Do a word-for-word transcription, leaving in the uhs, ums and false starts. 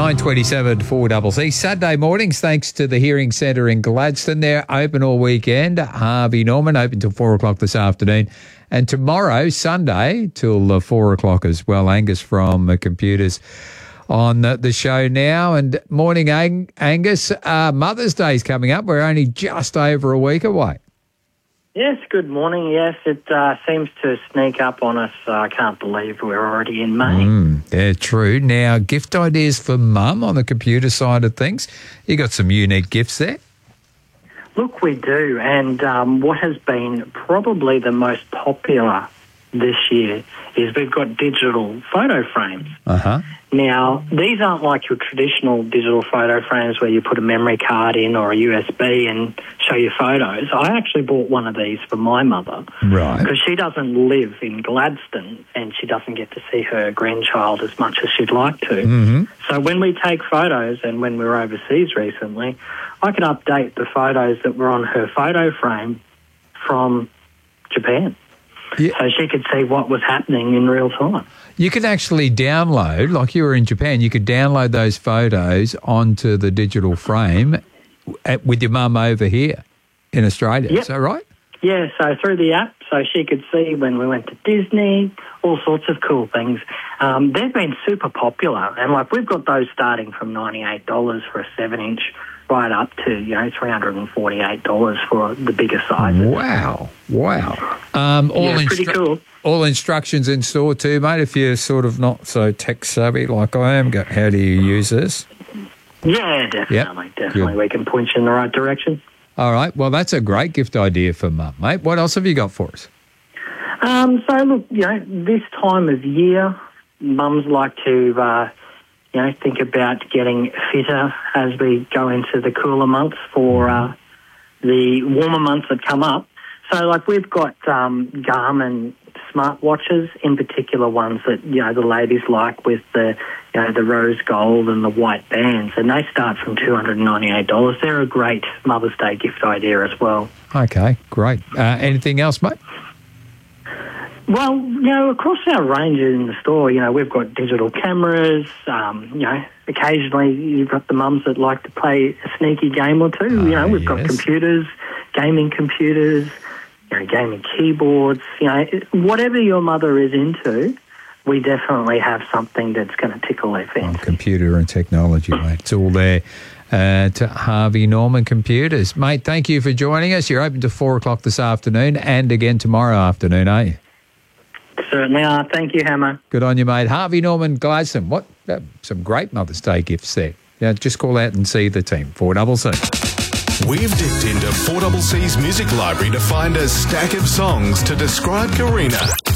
nine twenty-seven four C C. Saturday mornings, thanks to the Hearing Centre in Gladstone. They're open all weekend. Harvey Norman, open till four o'clock this afternoon. And tomorrow, Sunday, till uh, four o'clock as well. Angus from uh, Computers on uh, the show now. And morning, Ang- Angus. Uh, Mother's Day's coming up. We're only just over a week away. Yes, good morning. Yes, it uh, seems to sneak up on us. Uh, I can't believe we're already in May. Mm, yeah, true. Now, gift ideas for mum on the computer side of things. You got some unique gifts there? Look, we do. And um, what has been probably the most popular this year is we've got digital photo frames. Uh-huh. Now, these aren't like your traditional digital photo frames where you put a memory card in or a U S B and show your photos. I actually bought one of these for my mother. Right. Because she doesn't live in Gladstone and she doesn't get to see her grandchild as much as she'd like to. Mm-hmm. So when we take photos, and when we were overseas recently, I could update the photos that were on her photo frame from Japan. Yeah. So she could see what was happening in real time. You could actually download, like you were in Japan, you could download those photos onto the digital frame at, with your mum over here in Australia. Yep. Is that right? Yeah, so through the app, so she could see when we went to Disney, all sorts of cool things. Um, they've been super popular, and like we've got those starting from ninety-eight dollars for a seven-inch right up to, you know, three hundred forty-eight dollars for the bigger sizes. Wow, wow. Um, all yeah, instru- pretty cool. All instructions in store too, mate, if you're sort of not so tech-savvy like I am. Go, how do you use this? Yeah, definitely, Yep. definitely. Good. We can point you in the right direction. All right, well, that's a great gift idea for mum, mate. What else have you got for us? Um, so, look, you know, this time of year, mums like to, uh, you know, think about getting fitter as we go into the cooler months for uh, the warmer months that come up. So, like, we've got um, Garmin smartwatches, in particular ones that, you know, the ladies like with the, you know, the rose gold and the white bands, and they start from two hundred ninety-eight dollars. They're a great Mother's Day gift idea as well. Okay, great. Uh, anything else, mate? Well, you know, across our range in the store, you know, we've got digital cameras. Um, you know, occasionally you've got the mums that like to play a sneaky game or two. Oh, you know, we've got yes. computers, gaming computers, you know, gaming keyboards. You know, whatever your mother is into, we definitely have something that's going to tickle their Oh, fancy. computer and technology, mate. It's all there. Uh, to Harvey Norman Computers. Mate, thank you for joining us. You're open to four o'clock this afternoon and again tomorrow afternoon, are you? Certainly are. Thank you, Hammer. Good on you, mate. Harvey Norman Gladstone. What? Uh, some great Mother's Day gifts there. Yeah, just call out and see the team. four C C. We've dipped into four C C's music library to find a stack of songs to describe Karina.